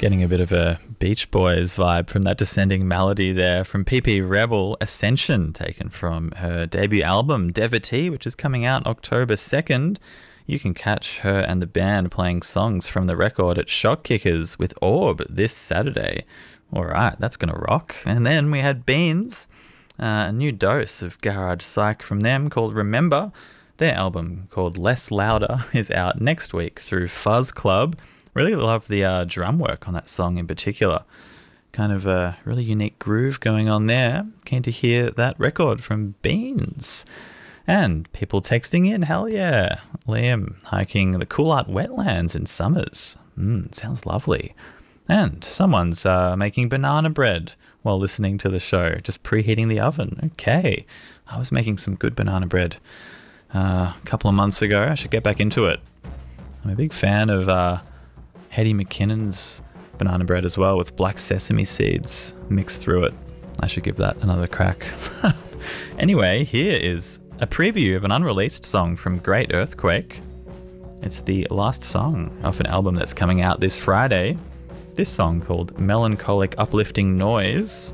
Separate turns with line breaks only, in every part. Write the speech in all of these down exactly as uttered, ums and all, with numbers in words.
Getting a bit of a Beach Boys vibe from that descending melody there from P P Rebel, Ascension, taken from her debut album Devotee, which is coming out October second. You can catch her and the band playing songs from the record at Shot Kickers with Orb this Saturday. All right, that's going to rock. And then we had Beans, uh, a new dose of garage psych from them called Remember. Their album called Less Louder is out next week through Fuzz Club. Really love the uh, drum work on that song in particular. Kind of a really unique groove going on there. Keen to hear that record from Beans. And people texting in, hell yeah. Liam hiking the Coolart wetlands in Summers. Mm, sounds lovely. And someone's uh, making banana bread while listening to the show, just preheating the oven. Okay. I was making some good banana bread uh, a couple of months ago. I should get back into it. I'm a big fan of uh, Hetty McKinnon's banana bread as well, with black sesame seeds mixed through it. I should give that another crack. Anyway, here is a preview of an unreleased song from Great Earthquake. It's the last song off an album that's coming out this Friday. This song called Melancholic Uplifting Noise.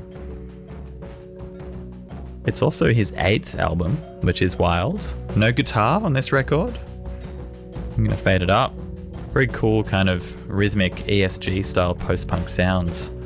It's also his eighth album, which is wild. No guitar on this record. I'm going to fade it up. Very cool kind of rhythmic E S G style post-punk sounds.